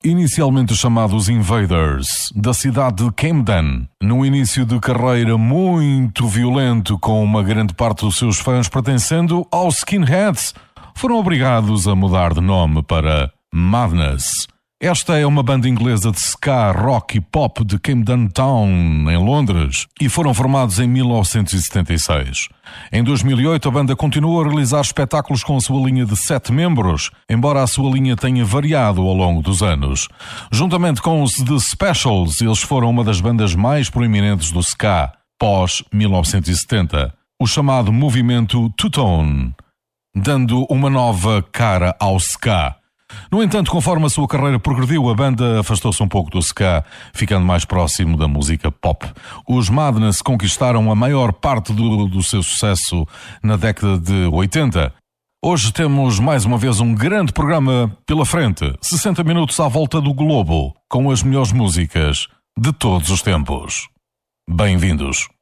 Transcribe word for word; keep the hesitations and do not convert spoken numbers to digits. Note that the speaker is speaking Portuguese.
Inicialmente chamados Invaders, da cidade de Camden, no início de carreira muito violento com uma grande parte dos seus fãs pertencendo aos Skinheads, foram obrigados a mudar de nome para Madness. Esta é uma banda inglesa de ska, rock e pop de Camden Town, em Londres, e foram formados em mil novecentos e setenta e seis. Em dois mil e oito, a banda continuou a realizar espetáculos com a sua linha de sete membros, embora a sua linha tenha variado ao longo dos anos. Juntamente com os The Specials, eles foram uma das bandas mais proeminentes do ska, pós mil novecentos e setenta, o chamado movimento two-tone, dando uma nova cara ao ska. No entanto, conforme a sua carreira progrediu, a banda afastou-se um pouco do ska, ficando mais próximo da música pop. Os Madness conquistaram a maior parte do, do seu sucesso na década de oitenta. Hoje temos mais uma vez um grande programa pela frente, sessenta minutos à volta do globo, com as melhores músicas de todos os tempos. Bem-vindos!